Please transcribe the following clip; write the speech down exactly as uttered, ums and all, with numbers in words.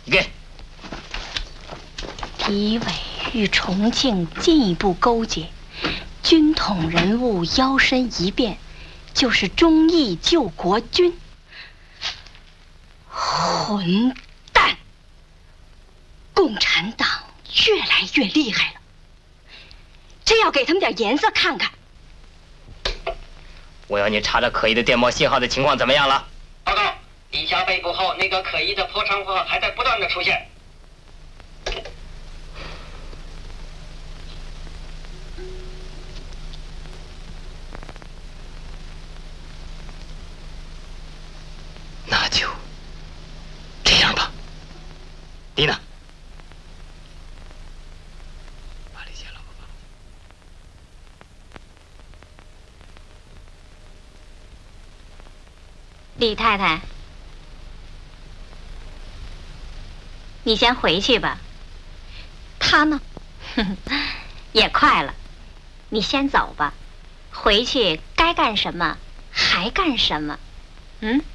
给。 敌伪与重庆进一步勾结，军统人物摇身一变，就是忠义救国军。混蛋！共产党越来越厉害了，真要给他们点颜色看看。 我要你查查可疑的电报信号的情况怎么样了？ 报告，李霞被捕后，那个可疑的破窗符号还在不断的出现。 那就这样吧。丽娜，把这些老婆帮我。 李太太，你先回去吧。他呢，也快了，你先走吧。回去该干什么还干什么，嗯。